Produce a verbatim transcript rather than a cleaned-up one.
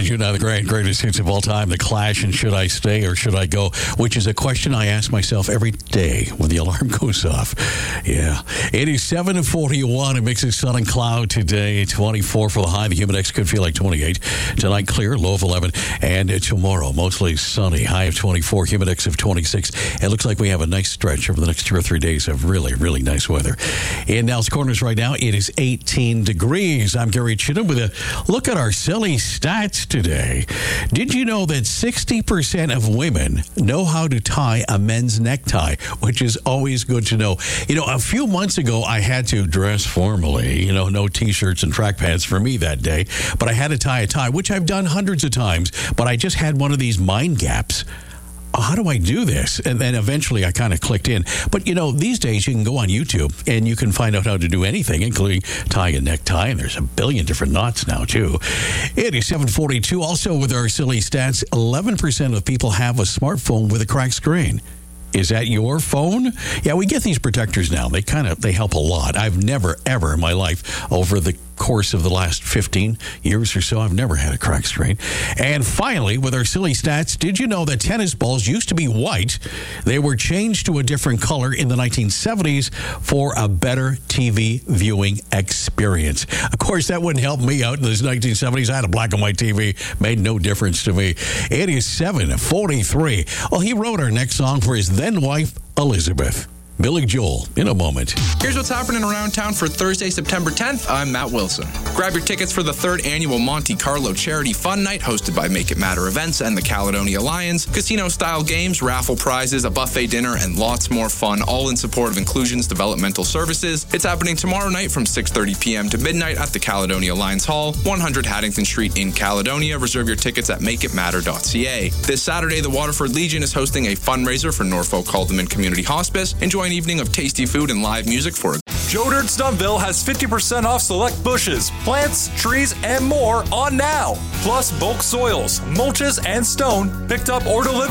you know, the great, greatest hits of all time, The Clash and Should I Stay or Should I Go, which is a question I ask myself every day when the alarm goes off. Yeah. It is seven forty-one. It makes it sun and cloud today. twenty-four for the high. The humidex could feel like twenty-eight. Tonight, clear, low of eleven. And tomorrow, mostly sunny, high of twenty-four, humidex of twenty-six. It looks like we have a nice stretch over the next two or three days of really, really nice weather. In Nels Corners right now, it is eighteen degrees. I'm Gary Chittum with a look at our silly stats today. Did you know that sixty percent of women know how to tie a men's necktie, which is always good to know. You know, a few months ago, I had to dress formally, you know, no T-shirts and track pants for me that day, but I had to tie a tie, which I've done hundreds of times, but I just had one of these mind gaps. How do I do this? And then eventually I kind of clicked in. But, you know, these days you can go on YouTube and you can find out how to do anything, including tying a necktie. And there's a billion different knots now, too. It is seven forty-two. Also with our silly stats, eleven percent of people have a smartphone with a cracked screen. Is that your phone? Yeah, we get these protectors now. They kind of, they help a lot. I've never, ever in my life, over the course of the last fifteen years or so, I've never had a cracked screen. And finally, with our silly stats, did you know that tennis balls used to be white? They were changed to a different color in the nineteen seventies for a better T V viewing experience. Of course, that wouldn't help me out in the nineteen seventies. I had a black and white T V. Made no difference to me. It is seven forty-three. Well, he wrote our next song for his then wife, Elizabeth. Billy Joel in a moment. Here's what's happening around town for Thursday, September tenth. I'm Matt Wilson. Grab your tickets for the third annual Monte Carlo Charity Fun Night hosted by Make It Matter Events and the Caledonia Lions. Casino-style games, raffle prizes, a buffet dinner, and lots more fun, all in support of Inclusion's developmental services. It's happening tomorrow night from six thirty p.m. to midnight at the Caledonia Lions Hall, one hundred Haddington Street in Caledonia. Reserve your tickets at make it matter dot c a. This Saturday, the Waterford Legion is hosting a fundraiser for Norfolk Calderman Community Hospice. Enjoy an evening of tasty food and live music for Joe Dirt Stuntville has fifty percent off select bushes, plants, trees, and more on now. Plus bulk soils, mulches, and stone picked up or delivered.